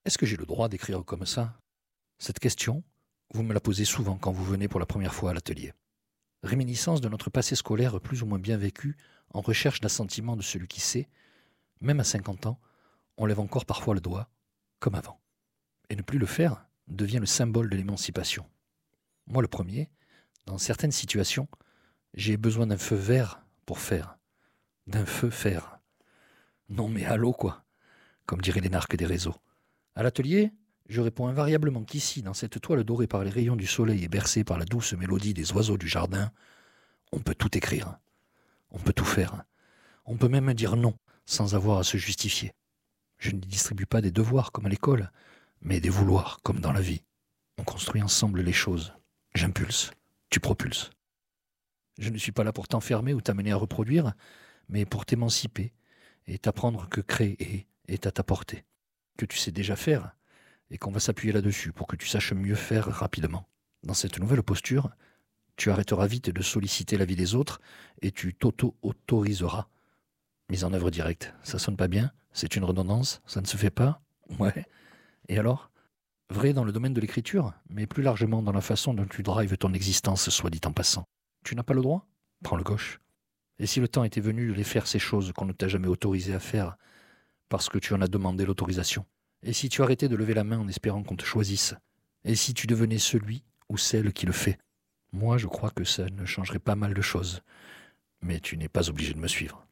Est-ce que j'ai le droit d'écrire comme ça? Cette question, vous me la posez souvent quand vous venez pour la première fois à l'atelier. Réminiscence de notre passé scolaire plus ou moins bien vécu, en recherche d'assentiment de celui qui sait, même à 50 ans, on lève encore parfois le doigt, comme avant. Et ne plus le faire devient le symbole de l'émancipation. Moi le premier, dans certaines situations, j'ai besoin d'un feu vert pour faire. D'un feu faire. Non mais allô quoi, comme diraient les narques des réseaux. À l'atelier, je réponds invariablement qu'ici, dans cette toile dorée par les rayons du soleil et bercée par la douce mélodie des oiseaux du jardin, on peut tout écrire, on peut tout faire, on peut même dire non sans avoir à se justifier. Je ne distribue pas des devoirs comme à l'école, mais des vouloirs comme dans la vie. On construit ensemble les choses. J'impulse, tu propulses. Je ne suis pas là pour t'enfermer ou t'amener à reproduire, mais pour t'émanciper et t'apprendre que créer est à ta portée, que tu sais déjà faire et qu'on va s'appuyer là-dessus pour que tu saches mieux faire rapidement. Dans cette nouvelle posture, tu arrêteras vite de solliciter l'avis des autres et tu t'auto-autoriseras. Mise en œuvre directe, ça sonne pas bien? C'est une redondance? Ça ne se fait pas? Ouais. Et alors? Vrai dans le domaine de l'écriture, mais plus largement dans la façon dont tu drives ton existence, soit dit en passant. Tu n'as pas le droit? Prends le gauche. Et si le temps était venu de les faire ces choses qu'on ne t'a jamais autorisé à faire parce que tu en as demandé l'autorisation? Et si tu arrêtais de lever la main en espérant qu'on te choisisse? Et si tu devenais celui ou celle qui le fait? Moi, je crois que ça ne changerait pas mal de choses. Mais tu n'es pas obligé de me suivre.